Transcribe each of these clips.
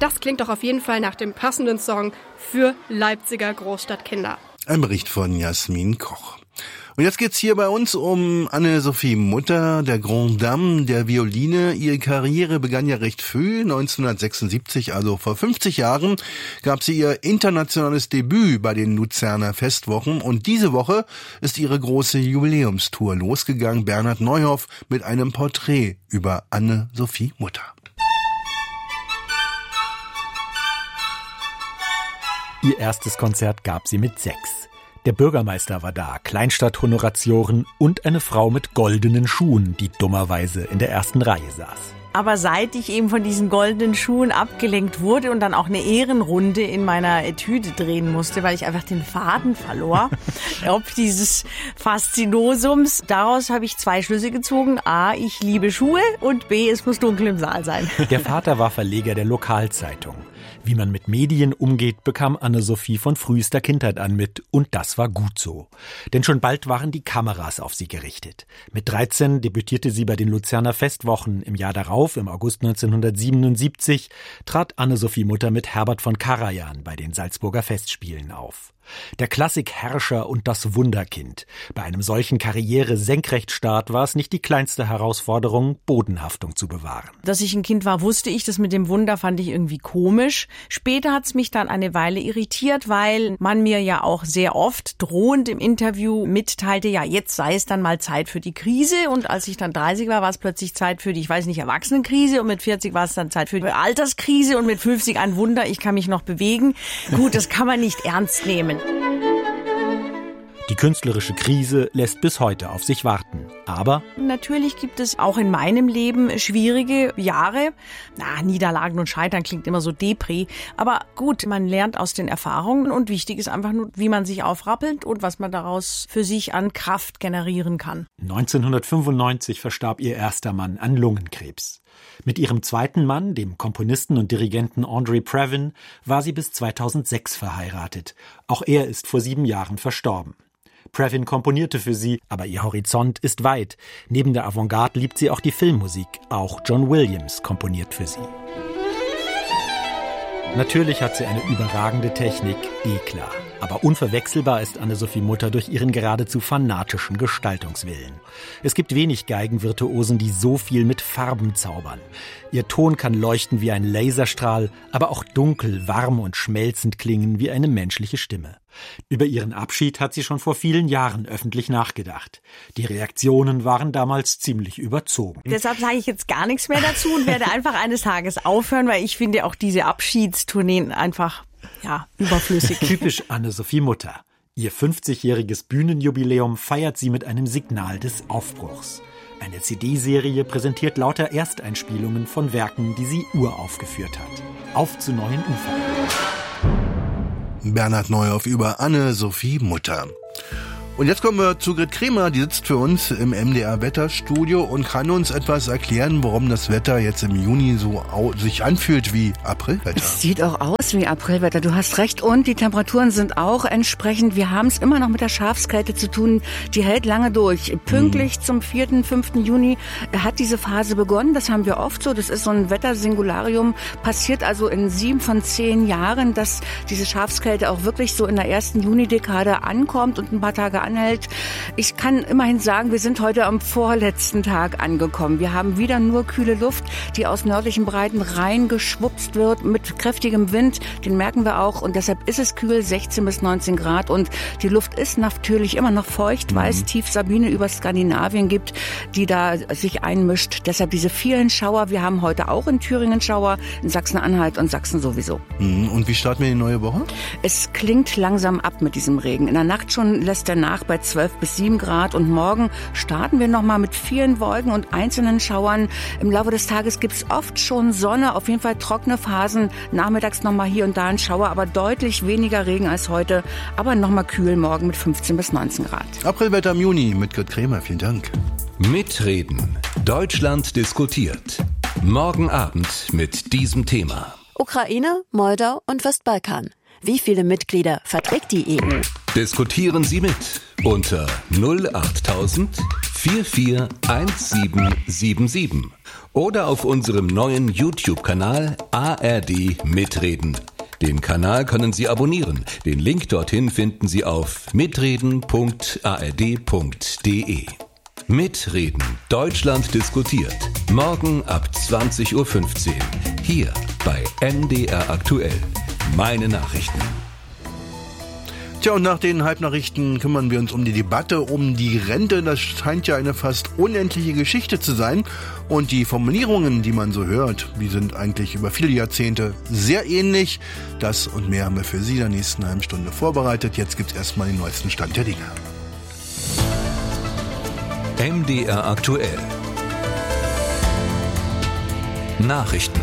Das klingt doch auf jeden Fall nach dem passenden Song für Leipziger Großstadtkinder. Ein Bericht von Jasmin Koch. Und jetzt geht's hier bei uns um Anne-Sophie Mutter, der Grande Dame der Violine. Ihre Karriere begann ja recht früh, 1976, also vor 50 Jahren, gab sie ihr internationales Debüt bei den Luzerner Festwochen. Und diese Woche ist ihre große Jubiläumstour losgegangen. Bernhard Neuhoff mit einem Porträt über Anne-Sophie Mutter. Ihr erstes Konzert gab sie mit 6. Der Bürgermeister war da, Kleinstadthonoratioren und eine Frau mit goldenen Schuhen, die dummerweise in der ersten Reihe saß. Aber seit ich eben von diesen goldenen Schuhen abgelenkt wurde und dann auch eine Ehrenrunde in meiner Etüde drehen musste, weil ich einfach den Faden verlor, ob dieses Faszinosums, daraus habe ich 2 Schlüsse gezogen. A, ich liebe Schuhe und B, es muss dunkel im Saal sein. Der Vater war Verleger der Lokalzeitung. Wie man mit Medien umgeht, bekam Anne-Sophie von frühester Kindheit an mit. Und das war gut so. Denn schon bald waren die Kameras auf sie gerichtet. Mit 13 debütierte sie bei den Luzerner Festwochen. Im Jahr darauf, im August 1977, trat Anne-Sophie Mutter mit Herbert von Karajan bei den Salzburger Festspielen auf. Der Klassikherrscher und das Wunderkind. Bei einem solchen Karriere-Senkrechtstart war es nicht die kleinste Herausforderung, Bodenhaftung zu bewahren. Dass ich ein Kind war, wusste ich. Das mit dem Wunder fand ich irgendwie komisch. Später hat es mich dann eine Weile irritiert, weil man mir ja auch sehr oft drohend im Interview mitteilte, ja, jetzt sei es dann mal Zeit für die Krise. Und als ich dann 30 war es plötzlich Zeit für die, ich weiß nicht, Erwachsenenkrise. Und mit 40 war es dann Zeit für die Alterskrise. Und mit 50 ein Wunder, ich kann mich noch bewegen. Gut, das kann man nicht ernst nehmen. Die künstlerische Krise lässt bis heute auf sich warten. Aber natürlich gibt es auch in meinem Leben schwierige Jahre. Niederlagen und Scheitern klingt immer so Deprä. Aber gut, man lernt aus den Erfahrungen und wichtig ist einfach nur, wie man sich aufrappelt und was man daraus für sich an Kraft generieren kann. 1995 verstarb ihr erster Mann an Lungenkrebs. Mit ihrem zweiten Mann, dem Komponisten und Dirigenten Andre Previn, war sie bis 2006 verheiratet. Auch er ist vor 7 Jahren verstorben. Previn komponierte für sie, aber ihr Horizont ist weit. Neben der Avantgarde liebt sie auch die Filmmusik. Auch John Williams komponiert für sie. Natürlich hat sie eine überragende Technik, klar. Aber unverwechselbar ist Anne-Sophie Mutter durch ihren geradezu fanatischen Gestaltungswillen. Es gibt wenig Geigenvirtuosen, die so viel mit Farben zaubern. Ihr Ton kann leuchten wie ein Laserstrahl, aber auch dunkel, warm und schmelzend klingen wie eine menschliche Stimme. Über ihren Abschied hat sie schon vor vielen Jahren öffentlich nachgedacht. Die Reaktionen waren damals ziemlich überzogen. Deshalb sage ich jetzt gar nichts mehr dazu und werde einfach eines Tages aufhören, weil ich finde auch diese Abschiedstourneen einfach überflüssig. Typisch Anne-Sophie Mutter. Ihr 50-jähriges Bühnenjubiläum feiert sie mit einem Signal des Aufbruchs. Eine CD-Serie präsentiert lauter Ersteinspielungen von Werken, die sie uraufgeführt hat. Auf zu neuen Ufern. Bernhard Neuhoff über Anne-Sophie Mutter. Und jetzt kommen wir zu Grit Kremer, die sitzt für uns im MDR-Wetterstudio und kann uns etwas erklären, warum das Wetter jetzt im Juni so sich anfühlt wie Aprilwetter. Es sieht auch aus wie Aprilwetter, du hast recht. Und die Temperaturen sind auch entsprechend. Wir haben es immer noch mit der Schafskälte zu tun, die hält lange durch. Pünktlich zum 4., 5. Juni hat diese Phase begonnen. Das haben wir oft so. Das ist so ein Wettersingularium. Passiert also in 7 von 10 Jahren, dass diese Schafskälte auch wirklich so in der ersten Junidekade ankommt und ein paar Tage anhält. Ich kann immerhin sagen, wir sind heute am vorletzten Tag angekommen. Wir haben wieder nur kühle Luft, die aus nördlichen Breiten reingeschwupst wird mit kräftigem Wind. Den merken wir auch und deshalb ist es kühl, 16 bis 19 Grad und die Luft ist natürlich immer noch feucht, weil es tief Sabine über Skandinavien gibt, die da sich einmischt. Deshalb diese vielen Schauer. Wir haben heute auch in Thüringen Schauer, in Sachsen-Anhalt und Sachsen sowieso. Und wie starten wir die neue Woche? Es klingt langsam ab mit diesem Regen. In der Nacht schon lässt er nach bei 12 bis 7 Grad und morgen starten wir nochmal mit vielen Wolken und einzelnen Schauern. Im Laufe des Tages gibt es oft schon Sonne, auf jeden Fall trockene Phasen. Nachmittags nochmal hier und da ein Schauer, aber deutlich weniger Regen als heute. Aber nochmal kühl morgen mit 15 bis 19 Grad. Aprilwetter im Juni mit Grit Kremer. Vielen Dank. Mitreden. Deutschland diskutiert. Morgen Abend mit diesem Thema. Ukraine, Moldau und Westbalkan. Wie viele Mitglieder verträgt die EU? Diskutieren Sie mit unter 08000 441777 oder auf unserem neuen YouTube-Kanal ARD Mitreden. Den Kanal können Sie abonnieren. Den Link dorthin finden Sie auf mitreden.ard.de. Mitreden. Deutschland diskutiert. Morgen ab 20.15 Uhr. Hier bei MDR aktuell. Meine Nachrichten. Tja, und nach den Halbnachrichten kümmern wir uns um die Debatte um die Rente. Das scheint ja eine fast unendliche Geschichte zu sein. Und die Formulierungen, die man so hört, die sind eigentlich über viele Jahrzehnte sehr ähnlich. Das und mehr haben wir für Sie in der nächsten halben Stunde vorbereitet. Jetzt gibt's erstmal den neuesten Stand der Dinge. MDR aktuell. Nachrichten.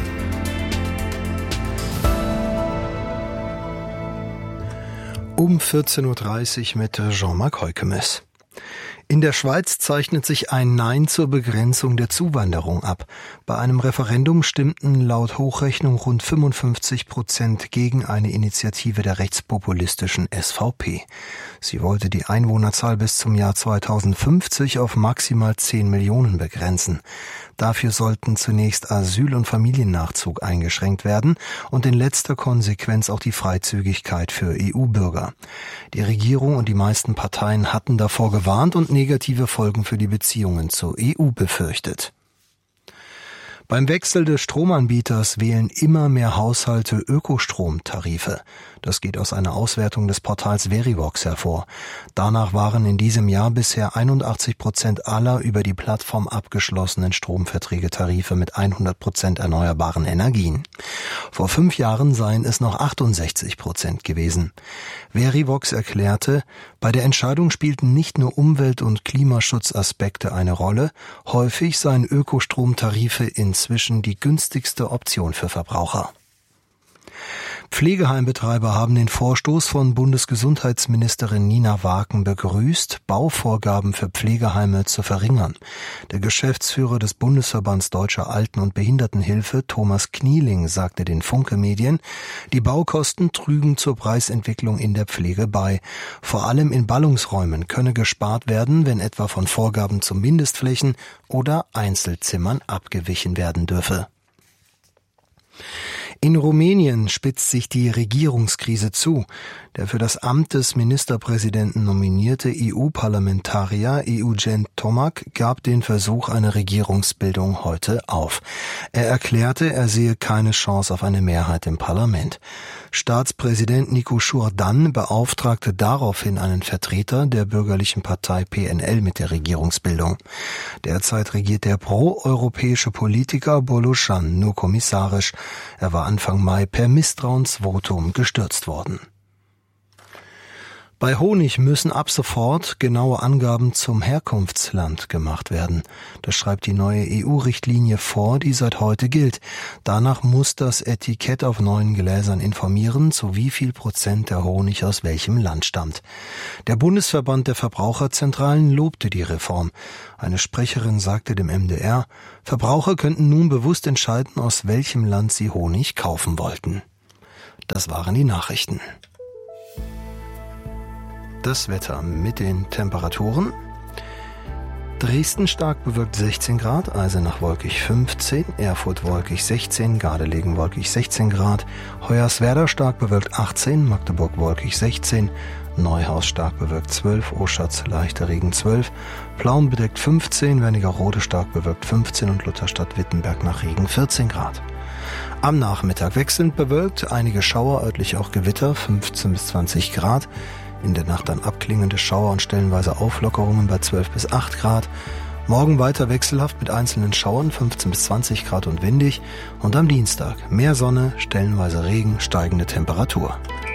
Um 14.30 Uhr mit Jean-Marc Heukemes. In der Schweiz zeichnet sich ein Nein zur Begrenzung der Zuwanderung ab. Bei einem Referendum stimmten laut Hochrechnung rund 55% gegen eine Initiative der rechtspopulistischen SVP. Sie wollte die Einwohnerzahl bis zum Jahr 2050 auf maximal 10 Millionen begrenzen. Dafür sollten zunächst Asyl- und Familiennachzug eingeschränkt werden und in letzter Konsequenz auch die Freizügigkeit für EU-Bürger. Die Regierung und die meisten Parteien hatten davor gewarnt und negative Folgen für die Beziehungen zur EU befürchtet. Beim Wechsel des Stromanbieters wählen immer mehr Haushalte Ökostromtarife. Das geht aus einer Auswertung des Portals Verivox hervor. Danach waren in diesem Jahr bisher 81% aller über die Plattform abgeschlossenen Stromverträge-Tarife mit 100% erneuerbaren Energien. Vor 5 Jahren seien es noch 68% gewesen. Verivox erklärte, bei der Entscheidung spielten nicht nur Umwelt- und Klimaschutzaspekte eine Rolle, häufig seien Ökostromtarife inzwischen die günstigste Option für Verbraucher. Pflegeheimbetreiber haben den Vorstoß von Bundesgesundheitsministerin Nina Waken begrüßt, Bauvorgaben für Pflegeheime zu verringern. Der Geschäftsführer des Bundesverbands Deutscher Alten- und Behindertenhilfe, Thomas Knieling, sagte den Funke-Medien, die Baukosten trügen zur Preisentwicklung in der Pflege bei. Vor allem in Ballungsräumen könne gespart werden, wenn etwa von Vorgaben zu Mindestflächen oder Einzelzimmern abgewichen werden dürfe. In Rumänien spitzt sich die Regierungskrise zu. Der für das Amt des Ministerpräsidenten nominierte EU-Parlamentarier Eugen Tomac gab den Versuch einer Regierungsbildung heute auf. Er erklärte, er sehe keine Chance auf eine Mehrheit im Parlament. Staatspräsident Nicu Șordan beauftragte daraufhin einen Vertreter der bürgerlichen Partei PNL mit der Regierungsbildung. Derzeit regiert der pro-europäische Politiker Boloșan nur kommissarisch. Er war Anfang Mai per Misstrauensvotum gestürzt worden. Bei Honig müssen ab sofort genaue Angaben zum Herkunftsland gemacht werden. Das schreibt die neue EU-Richtlinie vor, die seit heute gilt. Danach muss das Etikett auf neuen Gläsern informieren, zu wie viel Prozent der Honig aus welchem Land stammt. Der Bundesverband der Verbraucherzentralen lobte die Reform. Eine Sprecherin sagte dem MDR, Verbraucher könnten nun bewusst entscheiden, aus welchem Land sie Honig kaufen wollten. Das waren die Nachrichten. Das Wetter mit den Temperaturen. Dresden stark bewölkt 16 Grad, Eisenach wolkig 15, Erfurt wolkig 16, Gardelegen wolkig 16 Grad, Hoyerswerda stark bewölkt 18, Magdeburg wolkig 16, Neuhaus stark bewölkt 12, Oschatz leichter Regen 12, Plauen bedeckt 15, Wernigerode stark bewölkt 15 und Lutherstadt-Wittenberg nach Regen 14 Grad. Am Nachmittag wechselnd bewölkt, einige Schauer, örtlich auch Gewitter, 15 bis 20 Grad. In der Nacht dann abklingende Schauer und stellenweise Auflockerungen bei 12 bis 8 Grad. Morgen weiter wechselhaft mit einzelnen Schauern, 15 bis 20 Grad und windig. Und am Dienstag mehr Sonne, stellenweise Regen, steigende Temperatur.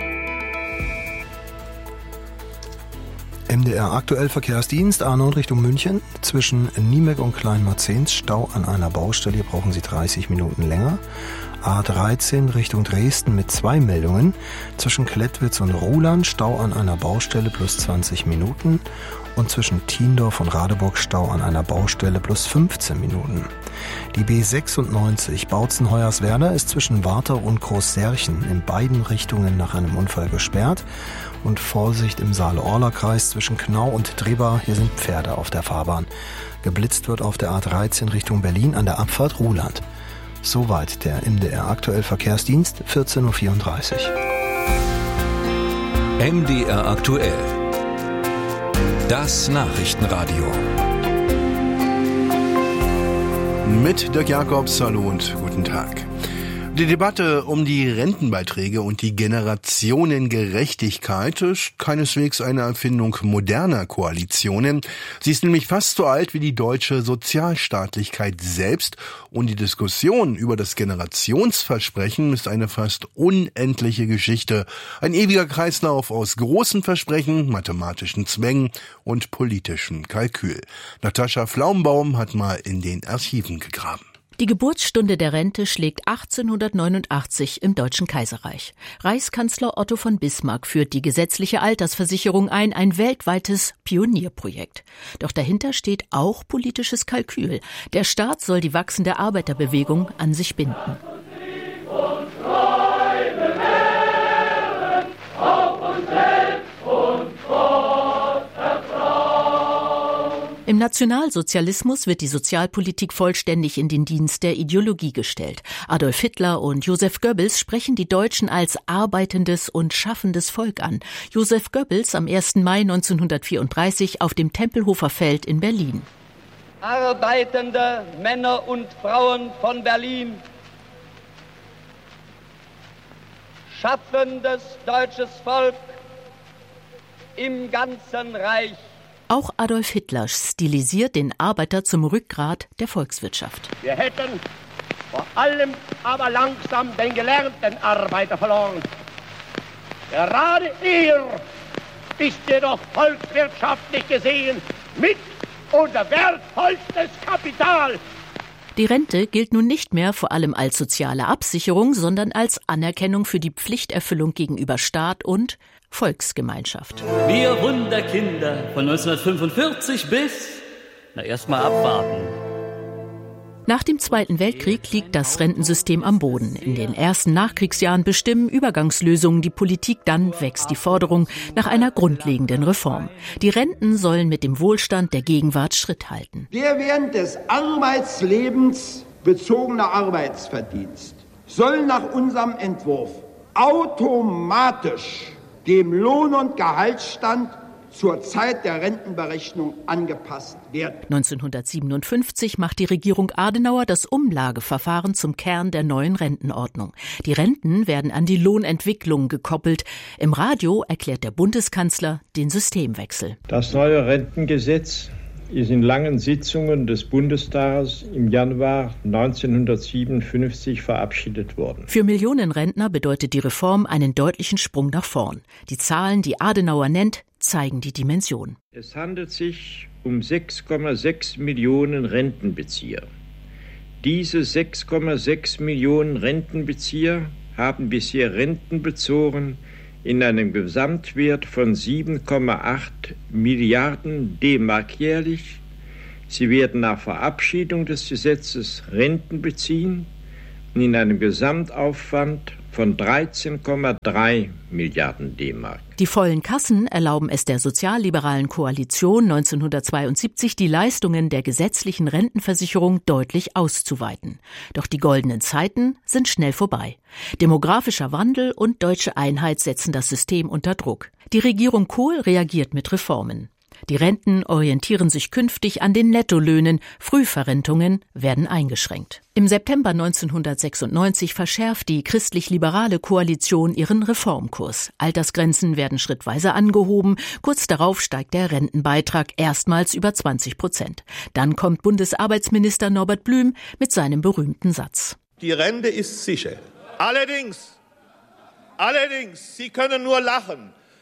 MDR aktuell Verkehrsdienst, A9 Richtung München. Zwischen Niemek und Kleinmarzens Stau an einer Baustelle. Hier brauchen Sie 30 Minuten länger. A13 Richtung Dresden mit 2 Meldungen. Zwischen Klettwitz und Ruhland Stau an einer Baustelle plus 20 Minuten. und zwischen Thiendorf und Radeburg-Stau an einer Baustelle plus 15 Minuten. Die B96 Bautzen-Hoyerswerda ist zwischen Wartau und Großsärchen in beiden Richtungen nach einem Unfall gesperrt. Und Vorsicht im Saale-Orla-Kreis zwischen Knau und Drehbar, hier sind Pferde auf der Fahrbahn. Geblitzt wird auf der A13 Richtung Berlin an der Abfahrt Ruhland. Soweit der MDR Aktuell Verkehrsdienst, 14.34 Uhr. MDR Aktuell. Das Nachrichtenradio. Mit Dirk Jakobs, hallo und guten Tag. Die Debatte um die Rentenbeiträge und die Generationengerechtigkeit ist keineswegs eine Erfindung moderner Koalitionen. Sie ist nämlich fast so alt wie die deutsche Sozialstaatlichkeit selbst und die Diskussion über das Generationsversprechen ist eine fast unendliche Geschichte. Ein ewiger Kreislauf aus großen Versprechen, mathematischen Zwängen und politischem Kalkül. Natascha Flaumbaum hat mal in den Archiven gegraben. Die Geburtsstunde der Rente schlägt 1889 im Deutschen Kaiserreich. Reichskanzler Otto von Bismarck führt die gesetzliche Altersversicherung ein weltweites Pionierprojekt. Doch dahinter steht auch politisches Kalkül. Der Staat soll die wachsende Arbeiterbewegung an sich binden. Im Nationalsozialismus wird die Sozialpolitik vollständig in den Dienst der Ideologie gestellt. Adolf Hitler und Joseph Goebbels sprechen die Deutschen als arbeitendes und schaffendes Volk an. Joseph Goebbels am 1. Mai 1934 auf dem Tempelhofer Feld in Berlin. Arbeitende Männer und Frauen von Berlin, schaffendes deutsches Volk im ganzen Reich. Auch Adolf Hitler stilisiert den Arbeiter zum Rückgrat der Volkswirtschaft. Wir hätten vor allem aber langsam den gelernten Arbeiter verloren. Gerade er ist jedoch volkswirtschaftlich gesehen mit unser wertvollstes Kapital. Die Rente gilt nun nicht mehr vor allem als soziale Absicherung, sondern als Anerkennung für die Pflichterfüllung gegenüber Staat und Volksgemeinschaft. Wir Wunderkinder von 1945 bis, erstmal abwarten. Nach dem Zweiten Weltkrieg liegt das Rentensystem am Boden. In den ersten Nachkriegsjahren bestimmen Übergangslösungen die Politik, dann wächst die Forderung nach einer grundlegenden Reform. Die Renten sollen mit dem Wohlstand der Gegenwart Schritt halten. Der während des Arbeitslebens bezogene Arbeitsverdienst soll nach unserem Entwurf automatisch dem Lohn- und Gehaltsstand zur Zeit der Rentenberechnung angepasst werden. 1957 macht die Regierung Adenauer das Umlageverfahren zum Kern der neuen Rentenordnung. Die Renten werden an die Lohnentwicklung gekoppelt. Im Radio erklärt der Bundeskanzler den Systemwechsel. Das neue Rentengesetz ist in langen Sitzungen des Bundestages im Januar 1957 verabschiedet worden. Für Millionen Rentner bedeutet die Reform einen deutlichen Sprung nach vorn. Die Zahlen, die Adenauer nennt, zeigen die Dimension. Es handelt sich um 6,6 Millionen Rentenbezieher. Diese 6,6 Millionen Rentenbezieher haben bisher Renten bezogen in einem Gesamtwert von 7,8 Milliarden D-Mark jährlich. Sie werden nach Verabschiedung des Gesetzes Renten beziehen und in einem Gesamtaufwand von 13,3 Milliarden D-Mark. Die vollen Kassen erlauben es der sozialliberalen Koalition 1972, die Leistungen der gesetzlichen Rentenversicherung deutlich auszuweiten. Doch die goldenen Zeiten sind schnell vorbei. Demografischer Wandel und deutsche Einheit setzen das System unter Druck. Die Regierung Kohl reagiert mit Reformen. Die Renten orientieren sich künftig an den Nettolöhnen, Frühverrentungen werden eingeschränkt. Im September 1996 verschärft die christlich-liberale Koalition ihren Reformkurs. Altersgrenzen werden schrittweise angehoben, kurz darauf steigt der Rentenbeitrag erstmals über 20%. Dann kommt Bundesarbeitsminister Norbert Blüm mit seinem berühmten Satz. Die Rente ist sicher. Allerdings, Sie können nur lachen.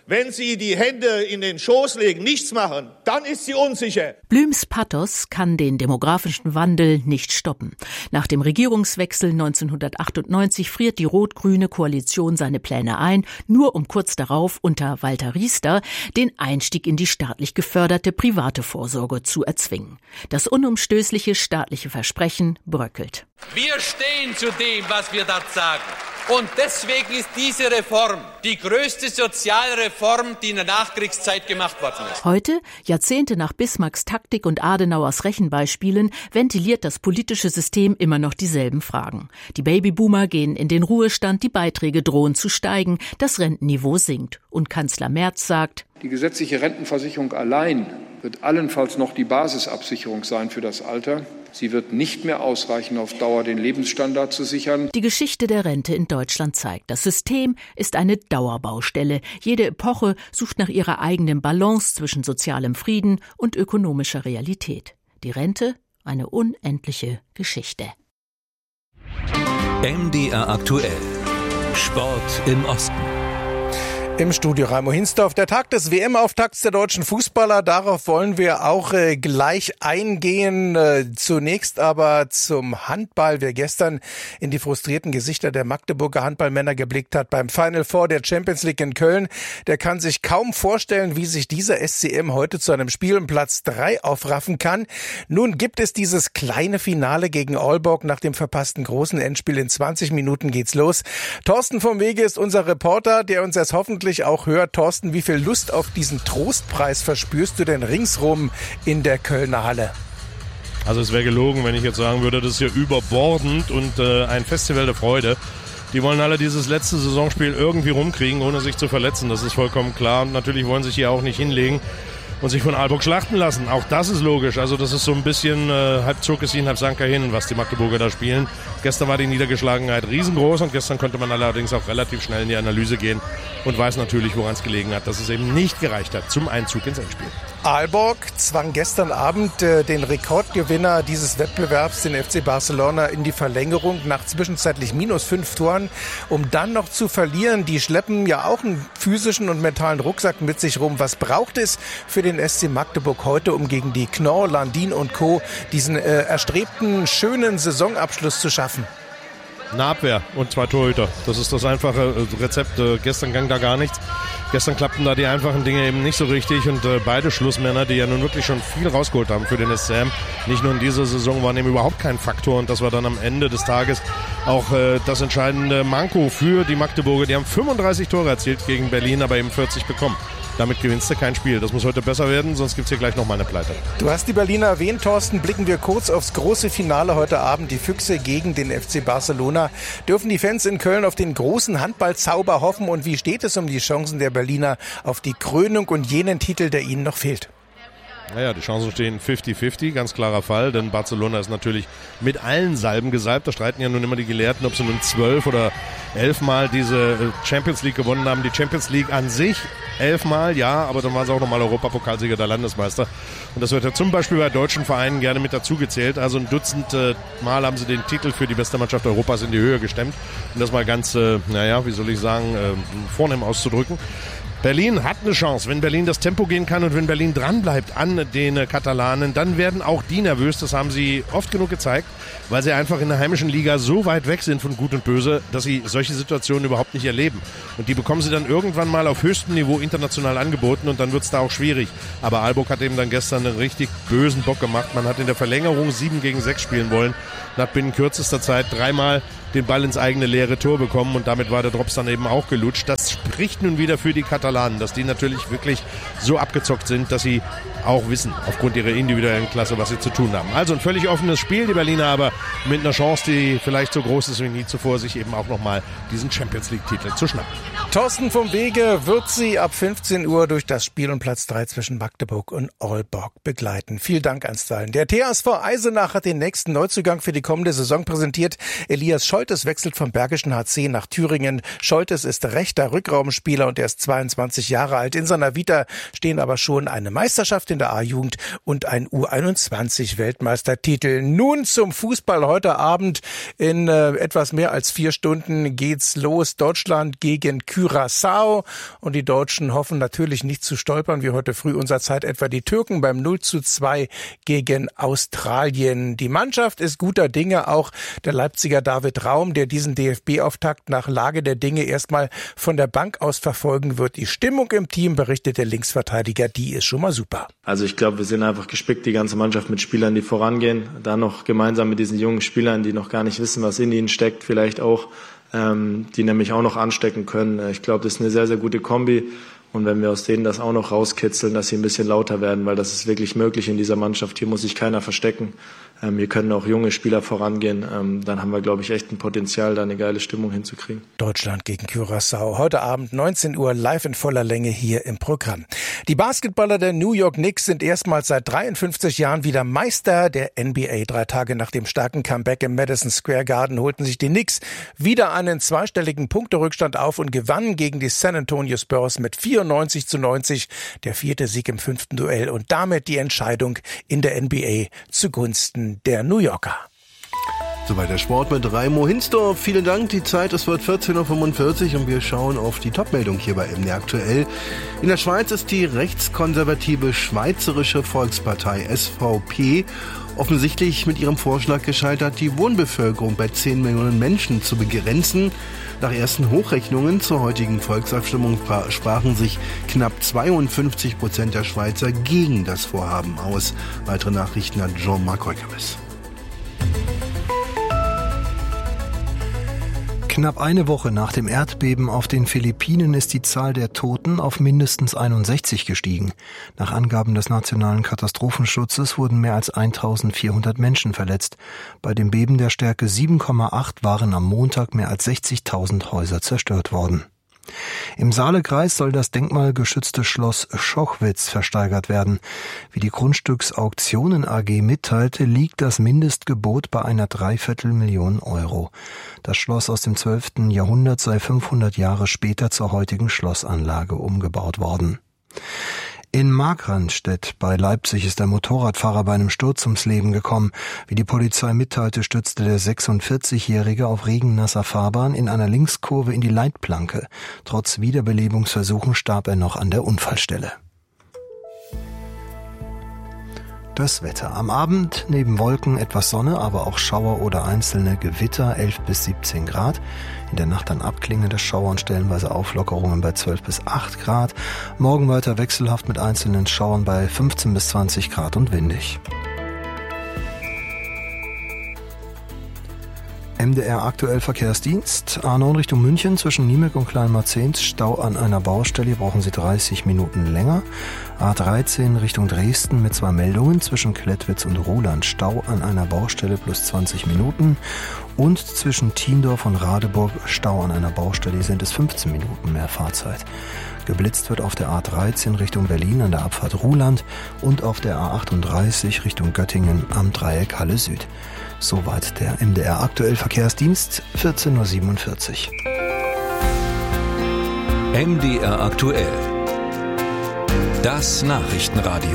Wenn Sie die Hände in den Schoß legen, nichts machen, dann ist sie unsicher. Blüms Pathos kann den demografischen Wandel nicht stoppen. Nach dem Regierungswechsel 1998 friert die rot-grüne Koalition seine Pläne ein, nur um kurz darauf unter Walter Riester den Einstieg in die staatlich geförderte private Vorsorge zu erzwingen. Das unumstößliche staatliche Versprechen bröckelt. Wir stehen zu dem, was wir dort sagen. Und deswegen ist diese Reform die größte Sozialreform, die in der Nachkriegszeit gemacht worden ist. Heute, Jahrzehnte nach Bismarcks Taktik und Adenauers Rechenbeispielen, ventiliert das politische System immer noch dieselben Fragen. Die Babyboomer gehen in den Ruhestand, die Beiträge drohen zu steigen, das Rentenniveau sinkt. Und Kanzler Merz sagt: Die gesetzliche Rentenversicherung allein wird allenfalls noch die Basisabsicherung sein für das Alter. Sie wird nicht mehr ausreichen, auf Dauer den Lebensstandard zu sichern. Die Geschichte der Rente in Deutschland zeigt, das System ist eine Dauerbaustelle. Jede Epoche sucht nach ihrer eigenen Balance zwischen sozialem Frieden und ökonomischer Realität. Die Rente, eine unendliche Geschichte. MDR aktuell. Sport im Osten. Im Studio Raimo Hinsdorf, der Tag des WM-Auftakts der deutschen Fußballer. Darauf wollen wir auch gleich eingehen. Zunächst aber zum Handball. Wer gestern in die frustrierten Gesichter der Magdeburger Handballmänner geblickt hat beim Final Four der Champions League in Köln, der kann sich kaum vorstellen, wie sich dieser SCM heute zu einem Spiel um Platz 3 aufraffen kann. Nun gibt es dieses kleine Finale gegen Aalborg. Nach dem verpassten großen Endspiel in 20 Minuten geht's los. Thorsten vom Wege ist unser Reporter, der uns erst hoffentlich auch hört. Thorsten, wie viel Lust auf diesen Trostpreis verspürst du denn ringsrum in der Kölner Halle? Also es wäre gelogen, wenn ich jetzt sagen würde, das ist hier überbordend und ein Festival der Freude. Die wollen alle dieses letzte Saisonspiel irgendwie rumkriegen, ohne sich zu verletzen. Das ist vollkommen klar. Und natürlich wollen sich hier auch nicht hinlegen und sich von Aalborg schlachten lassen. Auch das ist logisch. Also das ist so ein bisschen halb Zurkesin, halb Sanker hin, was die Magdeburger da spielen. Gestern war die Niedergeschlagenheit riesengroß und gestern konnte man allerdings auch relativ schnell in die Analyse gehen und weiß natürlich, woran es gelegen hat, dass es eben nicht gereicht hat zum Einzug ins Endspiel. Aalborg zwang gestern Abend den Rekordgewinner dieses Wettbewerbs, den FC Barcelona, in die Verlängerung nach zwischenzeitlich -5 Toren, um dann noch zu verlieren. Die schleppen ja auch einen physischen und mentalen Rucksack mit sich rum. Was braucht es für den SC Magdeburg heute, um gegen die Knorr, Landin und Co. diesen erstrebten, schönen Saisonabschluss zu schaffen? Eine Abwehr und 2 Torhüter. Das ist das einfache Rezept. Gestern ging da gar nichts. Gestern klappten da die einfachen Dinge eben nicht so richtig und beide Schlussmänner, die ja nun wirklich schon viel rausgeholt haben für den SCM, nicht nur in dieser Saison, waren eben überhaupt kein Faktor und das war dann am Ende des Tages auch das entscheidende Manko für die Magdeburger. Die haben 35 Tore erzielt gegen Berlin, aber eben 40 bekommen. Damit gewinnst du kein Spiel. Das muss heute besser werden, sonst gibt es hier gleich nochmal eine Pleite. Du hast die Berliner erwähnt, Thorsten. Blicken wir kurz aufs große Finale heute Abend. Die Füchse gegen den FC Barcelona. Dürfen die Fans in Köln auf den großen Handballzauber hoffen? Und wie steht es um die Chancen der Berliner auf die Krönung und jenen Titel, der ihnen noch fehlt? Naja, die Chancen stehen 50-50, ganz klarer Fall, denn Barcelona ist natürlich mit allen Salben gesalbt. Da streiten ja nun immer die Gelehrten, ob sie nun 12 oder 11 Mal diese Champions League gewonnen haben. Die Champions League an sich 11 Mal, ja, aber dann waren sie auch nochmal Europapokalsieger, der Landesmeister. Und das wird ja zum Beispiel bei deutschen Vereinen gerne mit dazugezählt. Also ein Dutzend Mal haben sie den Titel für die beste Mannschaft Europas in die Höhe gestemmt. Und das mal ganz, vornehm auszudrücken. Berlin hat eine Chance. Wenn Berlin das Tempo gehen kann und wenn Berlin dranbleibt an den Katalanen, dann werden auch die nervös. Das haben sie oft genug gezeigt, weil sie einfach in der heimischen Liga so weit weg sind von Gut und Böse, dass sie solche Situationen überhaupt nicht erleben. Und die bekommen sie dann irgendwann mal auf höchstem Niveau international angeboten und dann wird es da auch schwierig. Aber Aalborg hat eben dann gestern einen richtig bösen Bock gemacht. Man hat in der Verlängerung 7 gegen 6 spielen wollen und hat binnen kürzester Zeit 3-mal den Ball ins eigene leere Tor bekommen und damit war der Drops dann eben auch gelutscht. Das spricht nun wieder für die Katalanen, dass die natürlich wirklich so abgezockt sind, dass sie auch wissen, aufgrund ihrer individuellen Klasse, was sie zu tun haben. Also ein völlig offenes Spiel, die Berliner aber mit einer Chance, die vielleicht so groß ist wie nie zuvor, sich eben auch nochmal diesen Champions-League-Titel zu schnappen. Thorsten vom Wege wird sie ab 15 Uhr durch das Spiel um Platz 3 zwischen Magdeburg und Aalborg begleiten. Vielen Dank einstweilen. Der THSV Eisenach hat den nächsten Neuzugang für die kommende Saison präsentiert. Elias Scholtes wechselt vom Bergischen HC nach Thüringen. Scholtes ist rechter Rückraumspieler und er ist 22 Jahre alt. In seiner Vita stehen aber schon eine Meisterschaft in der A-Jugend und ein U21-Weltmeistertitel. Nun zum Fußball. Heute Abend in etwas mehr als 4 Stunden geht's los. Deutschland gegen Curaçao. Und die Deutschen hoffen natürlich nicht zu stolpern, wie heute früh unserer Zeit etwa die Türken beim 0:2 gegen Australien. Die Mannschaft ist guter Dinge, auch der Leipziger David Raum, der diesen DFB-Auftakt nach Lage der Dinge erstmal von der Bank aus verfolgen wird. Die Stimmung im Team, berichtet der Linksverteidiger, die ist schon mal super. Also ich glaube, wir sind einfach gespickt, die ganze Mannschaft mit Spielern, die vorangehen. Dann noch gemeinsam mit diesen jungen Spielern, die noch gar nicht wissen, was in ihnen steckt, vielleicht auch, die nämlich auch noch anstecken können. Ich glaube, das ist eine sehr, sehr gute Kombi. Und wenn wir aus denen das auch noch rauskitzeln, dass sie ein bisschen lauter werden, weil das ist wirklich möglich in dieser Mannschaft. Hier muss sich keiner verstecken. Hier können auch junge Spieler vorangehen. Dann haben wir, glaube ich, echt ein Potenzial, da eine geile Stimmung hinzukriegen. Deutschland gegen Curaçao. Heute Abend 19 Uhr live in voller Länge hier im Programm. Die Basketballer der New York Knicks sind erstmals seit 53 Jahren wieder Meister der NBA. 3 Tage nach dem starken Comeback im Madison Square Garden holten sich die Knicks wieder einen zweistelligen Punkterückstand auf und gewannen gegen die San Antonio Spurs mit 94:90. Der 4. Sieg im 5. Duell und damit die Entscheidung in der NBA zugunsten der New Yorker. Soweit der Sport mit Raimo Hinsdorf. Vielen Dank. Die Zeit, es wird 14:45 Uhr und wir schauen auf die Topmeldung hier bei MDR aktuell. In der Schweiz ist die rechtskonservative Schweizerische Volkspartei SVP offensichtlich mit ihrem Vorschlag gescheitert, die Wohnbevölkerung bei 10 Millionen Menschen zu begrenzen. Nach ersten Hochrechnungen zur heutigen Volksabstimmung sprachen sich knapp 52% der Schweizer gegen das Vorhaben aus. Weitere Nachrichten hat Jean-Marc Heukemes. Knapp eine Woche nach dem Erdbeben auf den Philippinen ist die Zahl der Toten auf mindestens 61 gestiegen. Nach Angaben des Nationalen Katastrophenschutzes wurden mehr als 1400 Menschen verletzt. Bei dem Beben der Stärke 7,8 waren am Montag mehr als 60.000 Häuser zerstört worden. Im Saalekreis soll das denkmalgeschützte Schloss Schochwitz versteigert werden. Wie die Grundstücksauktionen AG mitteilte, liegt das Mindestgebot bei einer 3/4 Million Euro. Das Schloss aus dem 12. Jahrhundert sei 500 Jahre später zur heutigen Schlossanlage umgebaut worden. In Markranstädt bei Leipzig ist der Motorradfahrer bei einem Sturz ums Leben gekommen. Wie die Polizei mitteilte, stürzte der 46-Jährige auf regennasser Fahrbahn in einer Linkskurve in die Leitplanke. Trotz Wiederbelebungsversuchen starb er noch an der Unfallstelle. Das Wetter. Am Abend neben Wolken etwas Sonne, aber auch Schauer oder einzelne Gewitter, 11 bis 17 Grad. In der Nacht dann abklingende Schauer und stellenweise Auflockerungen bei 12 bis 8 Grad. Morgen weiter wechselhaft mit einzelnen Schauern bei 15 bis 20 Grad und windig. MDR aktuell Verkehrsdienst. A9 Richtung München zwischen Niemek und Kleinmarzehns. Stau an einer Baustelle. Hier brauchen Sie 30 Minuten länger. A13 Richtung Dresden mit 2 Meldungen zwischen Klettwitz und Ruhland. Stau an einer Baustelle plus 20 Minuten. Und zwischen Thiendorf und Radeburg Stau an einer Baustelle. Hier sind es 15 Minuten mehr Fahrzeit. Geblitzt wird auf der A13 Richtung Berlin an der Abfahrt Ruhland und auf der A38 Richtung Göttingen am Dreieck Halle Süd. Soweit der MDR aktuell Verkehrsdienst, 14:47 Uhr. MDR aktuell. Das Nachrichtenradio.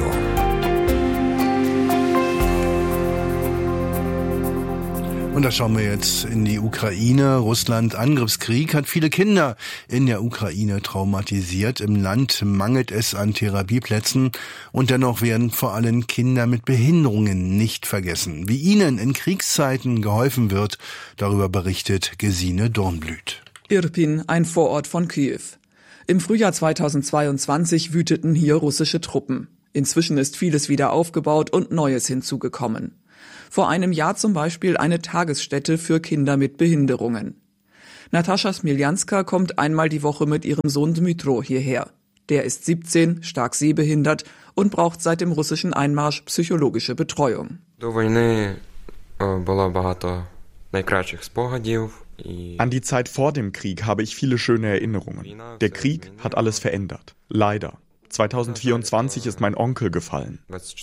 Und da schauen wir jetzt in die Ukraine. Russland Angriffskrieg hat viele Kinder in der Ukraine traumatisiert. Im Land mangelt es an Therapieplätzen und dennoch werden vor allem Kinder mit Behinderungen nicht vergessen. Wie ihnen in Kriegszeiten geholfen wird, darüber berichtet Gesine Dornblüt. Irpin, ein Vorort von Kiew. Im Frühjahr 2022 wüteten hier russische Truppen. Inzwischen ist vieles wieder aufgebaut und Neues hinzugekommen. Vor einem Jahr zum Beispiel eine Tagesstätte für Kinder mit Behinderungen. Natascha Smiljanska kommt einmal die Woche mit ihrem Sohn Dmytro hierher. Der ist 17, stark sehbehindert und braucht seit dem russischen Einmarsch psychologische Betreuung. An die Zeit vor dem Krieg habe ich viele schöne Erinnerungen. Der Krieg hat alles verändert. Leider. 2024 ist mein Onkel gefallen.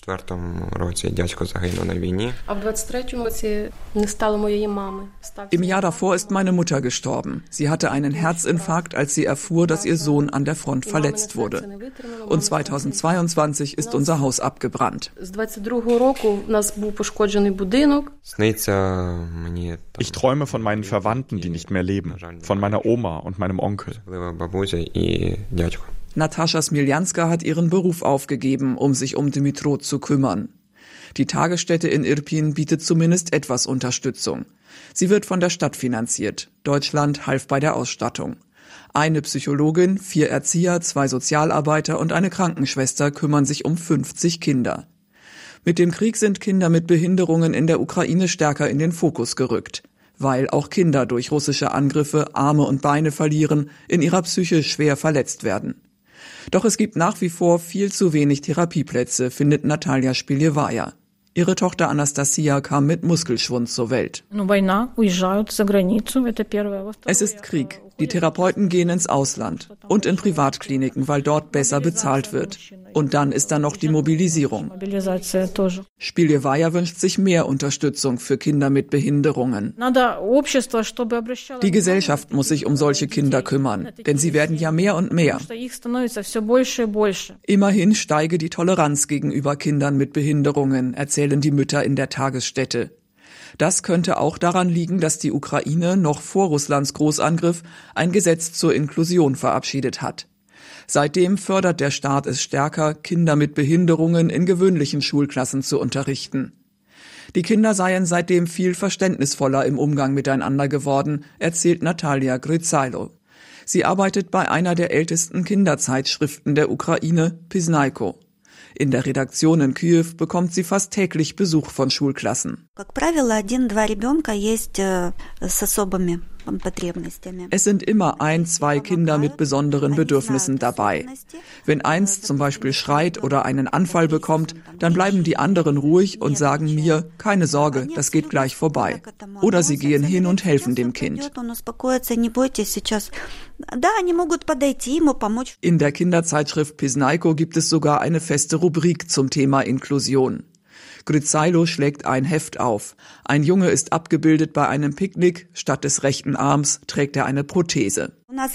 Im Jahr davor ist meine Mutter gestorben. Sie hatte einen Herzinfarkt, als sie erfuhr, dass ihr Sohn an der Front verletzt wurde. Und 2022 ist unser Haus abgebrannt. Ich träume von meinen Verwandten, die nicht mehr leben, von meiner Oma und meinem Onkel. Natascha Smiljanska hat ihren Beruf aufgegeben, um sich um Dmytro zu kümmern. Die Tagesstätte in Irpin bietet zumindest etwas Unterstützung. Sie wird von der Stadt finanziert. Deutschland half bei der Ausstattung. Eine Psychologin, 4 Erzieher, 2 Sozialarbeiter und eine Krankenschwester kümmern sich um 50 Kinder. Mit dem Krieg sind Kinder mit Behinderungen in der Ukraine stärker in den Fokus gerückt, weil auch Kinder durch russische Angriffe Arme und Beine verlieren, in ihrer Psyche schwer verletzt werden. Doch es gibt nach wie vor viel zu wenig Therapieplätze, findet Natalia Spiljewaja. Ihre Tochter Anastasia kam mit Muskelschwund zur Welt. Es ist Krieg. Die Therapeuten gehen ins Ausland und in Privatkliniken, weil dort besser bezahlt wird. Und dann ist da noch die Mobilisierung. Spiljewaja wünscht sich mehr Unterstützung für Kinder mit Behinderungen. Die Gesellschaft muss sich um solche Kinder kümmern, denn sie werden ja mehr und mehr. Immerhin steige die Toleranz gegenüber Kindern mit Behinderungen, erzählen die Mütter in der Tagesstätte. Das könnte auch daran liegen, dass die Ukraine noch vor Russlands Großangriff ein Gesetz zur Inklusion verabschiedet hat. Seitdem fördert der Staat es stärker, Kinder mit Behinderungen in gewöhnlichen Schulklassen zu unterrichten. Die Kinder seien seitdem viel verständnisvoller im Umgang miteinander geworden, erzählt Natalia Gryzailo. Sie arbeitet bei einer der ältesten Kinderzeitschriften der Ukraine, Pisnaiko. In der Redaktion in Kyiw bekommt sie fast täglich Besuch von Schulklassen. Es sind immer 1, 2 Kinder mit besonderen Bedürfnissen dabei. Wenn eins zum Beispiel schreit oder einen Anfall bekommt, dann bleiben die anderen ruhig und sagen mir, keine Sorge, das geht gleich vorbei. Oder sie gehen hin und helfen dem Kind. In der Kinderzeitschrift Pisnaiko gibt es sogar eine feste Rubrik zum Thema Inklusion. Gryzailo schlägt ein Heft auf. Ein Junge ist abgebildet bei einem Picknick. Statt des rechten Arms trägt er eine Prothese.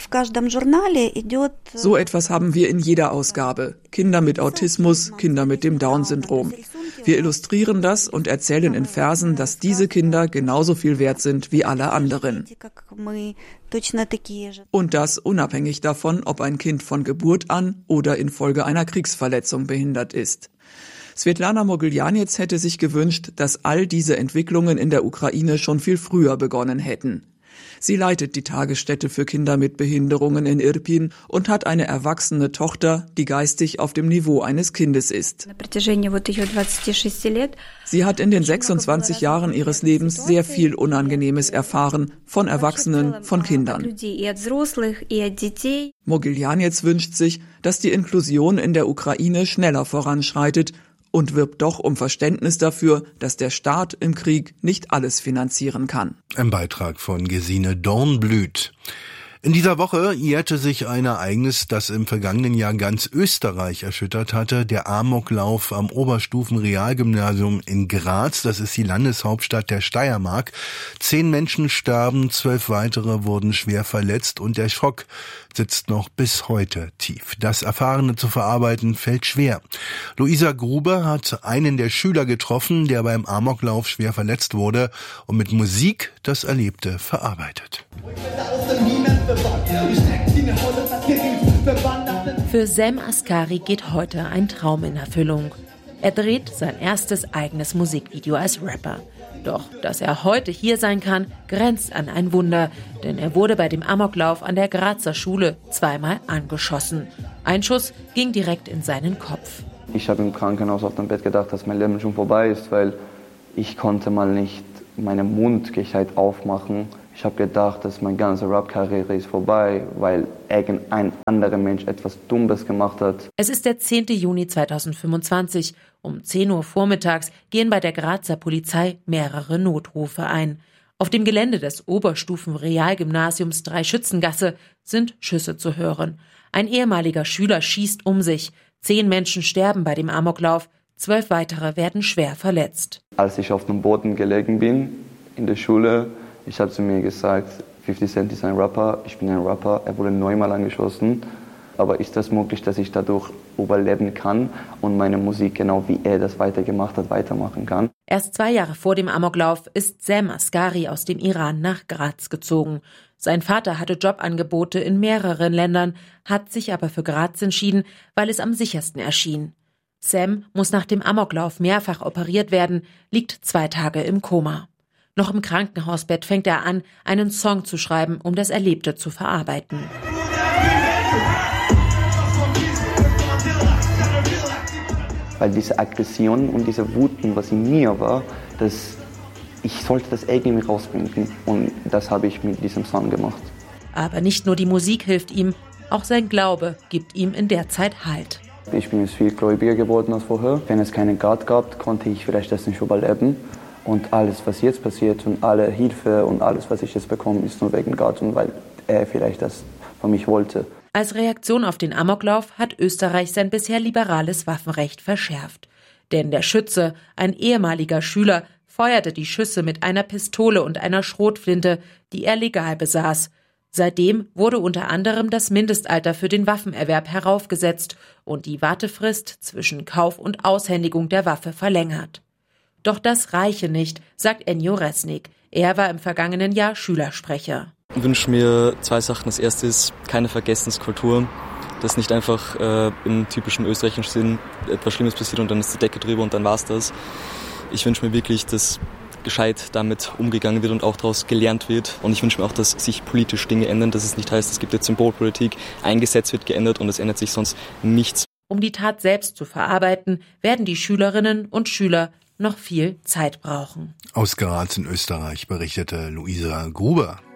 So etwas haben wir in jeder Ausgabe. Kinder mit Autismus, Kinder mit dem Down-Syndrom. Wir illustrieren das und erzählen in Versen, dass diese Kinder genauso viel wert sind wie alle anderen. Und das unabhängig davon, ob ein Kind von Geburt an oder infolge einer Kriegsverletzung behindert ist. Svetlana Mogiljanets hätte sich gewünscht, dass all diese Entwicklungen in der Ukraine schon viel früher begonnen hätten. Sie leitet die Tagesstätte für Kinder mit Behinderungen in Irpin und hat eine erwachsene Tochter, die geistig auf dem Niveau eines Kindes ist. Sie hat in den 26 Jahren ihres Lebens sehr viel Unangenehmes erfahren, von Erwachsenen, von Kindern. Mogiljanets wünscht sich, dass die Inklusion in der Ukraine schneller voranschreitet und wirbt doch um Verständnis dafür, dass der Staat im Krieg nicht alles finanzieren kann. Ein Beitrag von Gesine Dornblüt. In dieser Woche jährte sich ein Ereignis, das im vergangenen Jahr ganz Österreich erschüttert hatte, der Amoklauf am Oberstufenrealgymnasium in Graz. Das ist die Landeshauptstadt der Steiermark. 10 Menschen starben, 12 weitere wurden schwer verletzt und der Schock sitzt noch bis heute tief. Das Erfahrene zu verarbeiten fällt schwer. Luisa Gruber hat einen der Schüler getroffen, der beim Amoklauf schwer verletzt wurde und mit Musik das Erlebte verarbeitet. Für Sam Askari geht heute ein Traum in Erfüllung. Er dreht sein erstes eigenes Musikvideo als Rapper. Doch, dass er heute hier sein kann, grenzt an ein Wunder, denn er wurde bei dem Amoklauf an der Grazer Schule zweimal angeschossen. Ein Schuss ging direkt in seinen Kopf. Ich habe im Krankenhaus auf dem Bett gedacht, dass mein Leben schon vorbei ist, weil ich konnte mal nicht meinen Mund gescheit aufmachen. Ich habe gedacht, dass meine ganze Rap-Karriere ist vorbei, weil irgendein anderer Mensch etwas Dummes gemacht hat. Es ist der 10. Juni 2025. Um 10 Uhr vormittags gehen bei der Grazer Polizei mehrere Notrufe ein. Auf dem Gelände des Oberstufenrealgymnasiums Dreischützengasse sind Schüsse zu hören. Ein ehemaliger Schüler schießt um sich. 10 Menschen sterben bei dem Amoklauf. 12 weitere werden schwer verletzt. Als ich auf dem Boden gelegen bin in der Schule, ich habe zu mir gesagt, 50 Cent ist ein Rapper, ich bin ein Rapper. Er wurde 9-mal angeschossen. Aber ist das möglich, dass ich dadurch überleben kann und meine Musik, genau wie er das weitergemacht hat, weitermachen kann? Erst 2 Jahre vor dem Amoklauf ist Sam Asghari aus dem Iran nach Graz gezogen. Sein Vater hatte Jobangebote in mehreren Ländern, hat sich aber für Graz entschieden, weil es am sichersten erschien. Sam muss nach dem Amoklauf mehrfach operiert werden, liegt 2 Tage im Koma. Noch im Krankenhausbett fängt er an, einen Song zu schreiben, um das Erlebte zu verarbeiten. Weil diese Aggression und diese Wut, was in mir war, ich sollte das irgendwie rausbringen. Und das habe ich mit diesem Song gemacht. Aber nicht nur die Musik hilft ihm, auch sein Glaube gibt ihm in der Zeit Halt. Ich bin jetzt viel gläubiger geworden als vorher. Wenn es keinen Gott gab, konnte ich vielleicht das nicht überleben. Und alles, was jetzt passiert und alle Hilfe und alles, was ich jetzt bekomme, ist nur wegen Gott und weil er vielleicht das von mich wollte. Als Reaktion auf den Amoklauf hat Österreich sein bisher liberales Waffenrecht verschärft. Denn der Schütze, ein ehemaliger Schüler, feuerte die Schüsse mit einer Pistole und einer Schrotflinte, die er legal besaß. Seitdem wurde unter anderem das Mindestalter für den Waffenerwerb heraufgesetzt und die Wartefrist zwischen Kauf und Aushändigung der Waffe verlängert. Doch das reiche nicht, sagt Ennio Resnick. Er war im vergangenen Jahr Schülersprecher. Ich wünsche mir 2 Sachen. Das erste ist keine Vergessenskultur, dass nicht einfach im typischen österreichischen Sinn etwas Schlimmes passiert und dann ist die Decke drüber und dann war's das. Ich wünsche mir wirklich, dass gescheit damit umgegangen wird und auch daraus gelernt wird. Und ich wünsche mir auch, dass sich politisch Dinge ändern, dass es nicht heißt, es gibt jetzt Symbolpolitik, ein Gesetz wird geändert und es ändert sich sonst nichts. Um die Tat selbst zu verarbeiten, werden die Schülerinnen und Schüler noch viel Zeit brauchen. Aus Graz in Österreich berichtete Luisa Gruber.